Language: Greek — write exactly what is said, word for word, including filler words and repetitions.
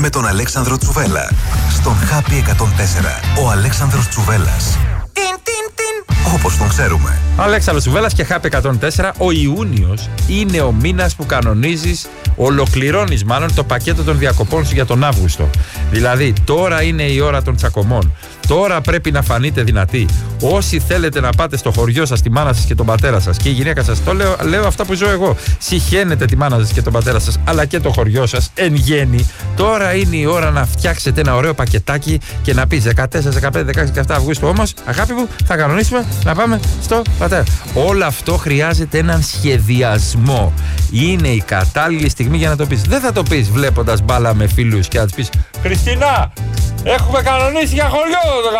με τον Αλέξανδρο Τσουβέλα. Στον Happy εκατόν τέσσερα. Ο Αλέξανδρος Τσουβέλας. Όπως τον ξέρουμε. Αλέξανδρος Τσουβέλας και Happy εκατόν τέσσερα. Ο Ιούνιος είναι ο μήνας που κανονίζεις, ολοκληρώνεις μάλλον το πακέτο των διακοπών σου για τον Αύγουστο. Δηλαδή τώρα είναι η ώρα των τσακωμών. Τώρα πρέπει να φανείτε δυνατοί. Όσοι θέλετε να πάτε στο χωριό σας, τη μάνα σας και τον πατέρα σας και η γυναίκα σας, το λέω, λέω αυτά που ζω εγώ. Συχαίνετε τη μάνα σας και τον πατέρα σας, αλλά και το χωριό σας εν γέννη. Τώρα είναι η ώρα να φτιάξετε ένα ωραίο πακετάκι και να πεις δεκατέσσερα, δεκαπέντε, δεκαέξι, δεκαεπτά Αυγούστου. Όμως, αγάπη μου, θα κανονίσουμε να πάμε στο πατέρα. Όλο αυτό χρειάζεται έναν σχεδιασμό. Είναι η κατάλληλη στιγμή για να το πεις. Δεν θα το πεις βλέποντας μπάλα με φίλους και να της πεις Χριστίνα, έχουμε κανονίσει για χωριό.